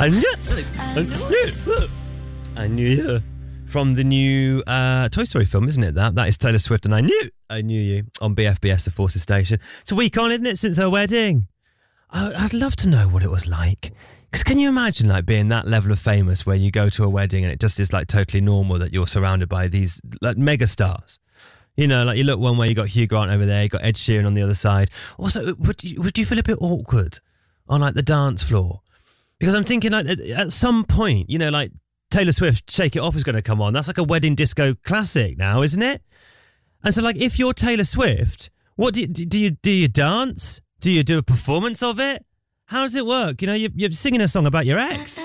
I knew you. From the new Toy Story film, isn't it? That is Taylor Swift, and I knew you on BFBS, the Forces Station. It's a week on, isn't it, since her wedding? I'd love to know what it was like. Because can you imagine like being that level of famous where you go to a wedding and it just is like totally normal that you're surrounded by these like mega stars? You know, like you look one way, you got Hugh Grant over there, you got Ed Sheeran on the other side. Also, would you feel a bit awkward on like the dance floor? Because I'm thinking like at some point, you know, like Taylor Swift, Shake It Off is going to come on. That's like a wedding disco classic now, isn't it? And so like if you're Taylor Swift, what do you dance? Do you do a performance of it? How does it work? You know, you're singing a song about your ex.